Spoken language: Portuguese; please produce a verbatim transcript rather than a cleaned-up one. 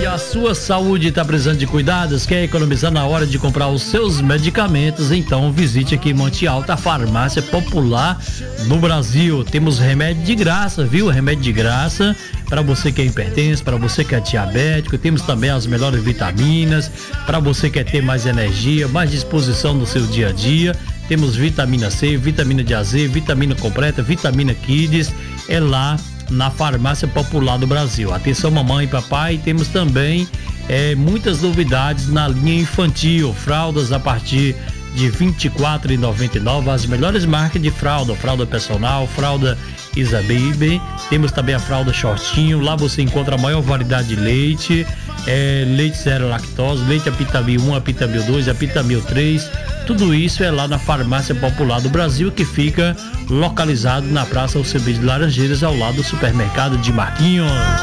a sua saúde está precisando de cuidados? Quer economizar na hora de comprar os seus medicamentos? Então visite aqui em Monte Alto, a farmácia popular no Brasil. Temos remédio de graça, viu? Remédio de graça para você que é hipertenso, para você que é diabético. Temos também as melhores vitaminas para você que quer ter mais energia, mais disposição no seu dia a dia. Temos vitamina C, vitamina de A Z, vitamina completa, vitamina Kids. É lá na farmácia popular do Brasil. Atenção mamãe e papai, temos também é, muitas novidades na linha infantil, fraldas a partir de vinte e quatro reais e noventa e nove centavos, as melhores marcas de fralda, fralda personal, fralda Isa Baby, temos também a fralda shortinho, lá você encontra a maior variedade de leite, é, leite zero lactose, leite Apitamil um, Apitamil dois, Apitamil três, tudo isso é lá na farmácia popular do Brasil, que fica localizado na Praça Alcemir de Laranjeiras, ao lado do supermercado de Marquinhos.